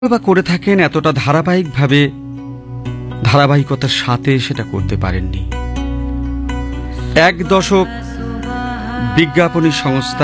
বা করে থাকেন এতটা ধারাবাহিকতার সাথে সেটা করতে পারেননি। এক দশক বিজ্ঞাপনী সংস্থা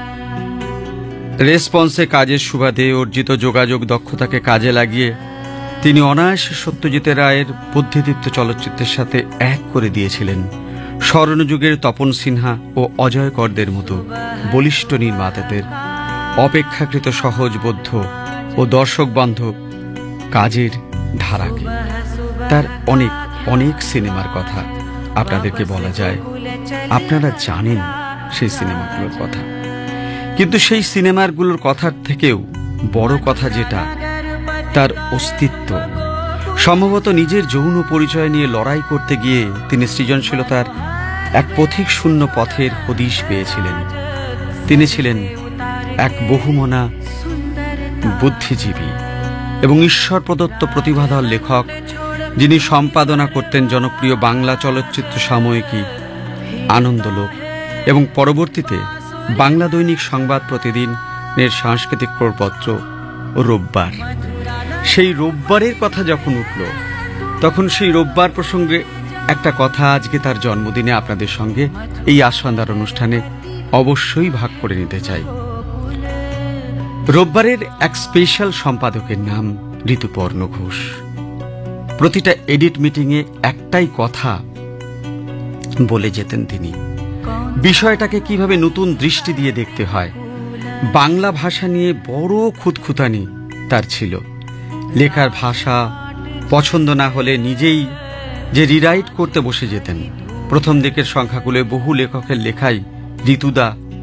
রেসপন্সে কাজের সুবাদে অর্জিত যোগাযোগ দক্ষতাকে কাজে লাগিয়ে তিনি অনায়াসে সত্যজিৎ রায়ের বুদ্ধিদীপ্ত চলচ্চিত্রের সাথে এক করে দিয়েছিলেন স্বর্ণযুগের তপন সিনহা ও অজয় করদের মতো বলিষ্ঠ নির্মাতাদের অপেক্ষাকৃত সহজবোধ্য ও দর্শক বান্ধব কাজের ধারাকে। তার অনেক অনেক সিনেমার কথা আপনাদেরকে বলা যায়, আপনারা জানেন সেই সিনেমাগুলোর কথা, কিন্তু সেই সিনেমাগুলোর কথার থেকেও বড় কথা যেটা, তার অস্তিত্ব। সম্ভবত নিজের যৌন পরিচয় নিয়ে লড়াই করতে গিয়ে তিনি সৃজনশীলতার এক পথিক শূন্য পথের হদিশ পেয়েছিলেন। তিনি ছিলেন এক বহুমনা বুদ্ধিজীবী এবং ঈশ্বর প্রদত্ত প্রতিভাধর লেখক, যিনি সম্পাদনা করতেন জনপ্রিয় বাংলা চলচ্চিত্র সাময়িকী আনন্দলোক এবং পরবর্তীতে বাংলা দৈনিক সংবাদ প্রতিদিনের সাংস্কৃতিক প্রপত্র রোববার। সেই রোববারের কথা যখন উঠল, তখন সেই রোববার প্রসঙ্গে একটা কথা আজকে তার জন্মদিনে আপনাদের সঙ্গে এই আসন্দার অনুষ্ঠানে অবশ্যই ভাগ করে নিতে চাই। রোববারের এক স্পেশাল সম্পাদকের নাম ঋতুপর্ণ ঘোষ। প্রতিটা এডিট মিটিংয়ে একটাই কথা বলে যেতেন তিনি, বিষয়টাকে কিভাবে নতুন দৃষ্টি দিয়ে দেখতে হয়। বাংলা ভাষা নিয়ে বড় খুঁতখুঁতানি তার ছিল। লেখার ভাষা পছন্দ না হলে নিজেই যে রিরাইট করতে বসে যেতেন। প্রথম দিকের সংখ্যাগুলো বহু লেখকের লেখাই ঋতুদা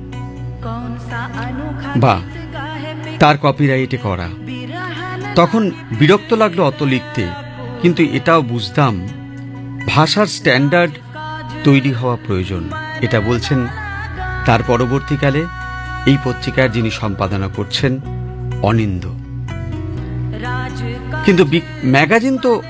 বা তার কপিরাইটে করা। তখন বিরক্ত লাগলো অত লিখতে, কিন্তু এটাও বুঝতাম ভাষার স্ট্যান্ডার্ড তৈরি হওয়া প্রয়োজন। এটা বলছেন তার পরবর্তীকালে এই পত্রিকার যিনি সম্পাদনা করছেন অনিন্দ। কিন্তু ম্যাগাজিন তো